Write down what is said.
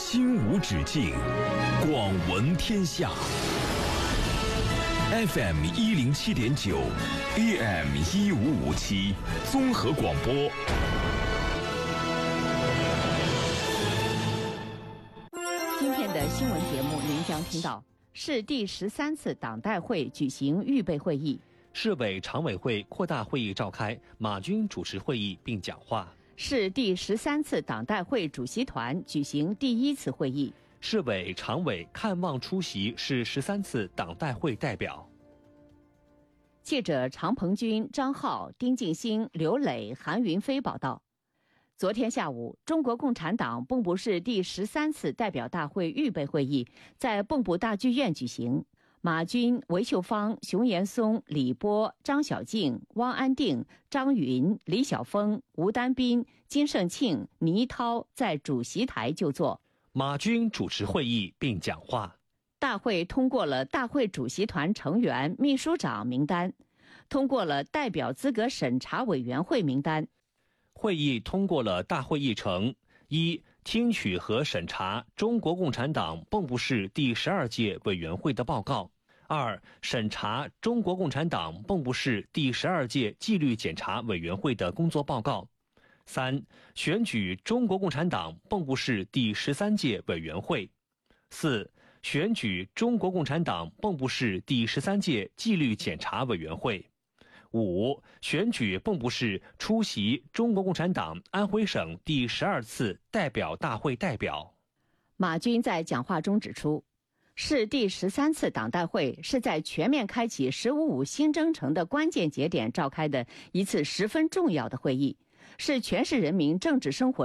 心无止境，广闻天下。FM 107.9 AM 1557综合广播。 今天的新闻节目您将听到：市第13次党代会举行预备会议， 市委常委会扩大会议召开，马军主持会议并讲话。 市第13次党代会主席团举行第1次会议， 市委常委看望出席市13次党代会代表。 记者常鹏军、张浩、丁静兴、刘磊、韩云飞报道。昨天下午，中国共产党蚌埠市第13次代表大会预备会议在蚌埠大剧院举行。马军、韦秀芳、熊延松、李波、张小静、汪安定、张云、李晓峰、吴丹斌、金胜庆、倪涛在主席台就座。 马军主持会议并讲话。 大会通过了大会主席团成员、秘书长名单，通过了代表资格审查委员会名单。 会议通过了大会议程：一、听取和审查中国共产党蚌埠市第12届委员会的报告；二、审查中国共产党蚌埠市第12届纪律检查委员会的工作报告；三、选举中国共产党蚌埠市第13届委员会；四、选举中国共产党蚌埠市第13届纪律检查委员会；五、选举蚌埠市出席中国共产党安徽省第12次代表大会代表。 马军在讲话中指出，市第13次党代会是在全面开启“15·5”新征程的关键节点召开的一次十分重要的会议，是全市人民政治生活